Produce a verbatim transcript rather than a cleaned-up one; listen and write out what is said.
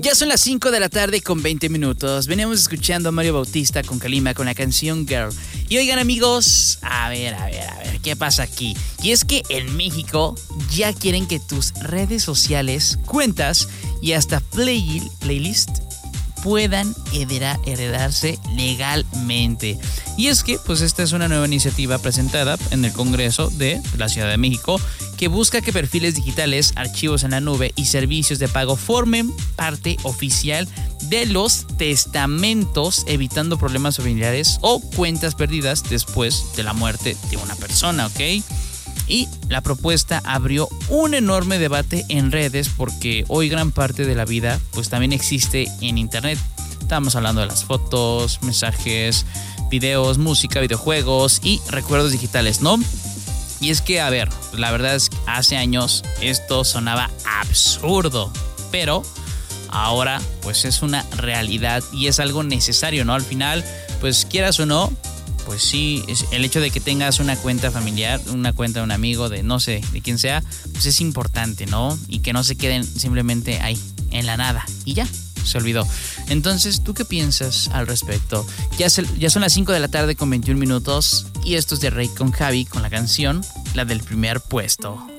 Ya son las cinco de la tarde con veinte minutos. Venimos escuchando a Mario Bautista con Kalima con la canción Girl. Y oigan, amigos, a ver, a ver, a ver, ¿qué pasa aquí? Y es que en México ya quieren que tus redes sociales, cuentas y hasta play, playlist puedan heredar, heredarse legalmente. Y es que, pues, esta es una nueva iniciativa presentada en el Congreso de la Ciudad de México que busca que perfiles digitales, archivos en la nube y servicios de pago formen parte oficial de los testamentos, evitando problemas familiares o cuentas perdidas después de la muerte de una persona, ¿ok? Y la propuesta abrió un enorme debate en redes porque hoy gran parte de la vida pues también existe en internet. Estamos hablando de las fotos, mensajes, videos, música, videojuegos y recuerdos digitales, ¿no? Y es que, a ver, la verdad es que hace años esto sonaba absurdo, pero ahora pues es una realidad y es algo necesario, ¿no? Al final, pues quieras o no, pues sí, el hecho de que tengas una cuenta familiar, una cuenta de un amigo, de no sé, de quien sea, pues es importante, ¿no? Y que no se queden simplemente ahí, en la nada, y ya, se olvidó. Entonces, ¿tú qué piensas al respecto? Ya, se, ya son las cinco de la tarde con veintiún minutos y esto es de Rey con Javi con la canción, la del primer puesto.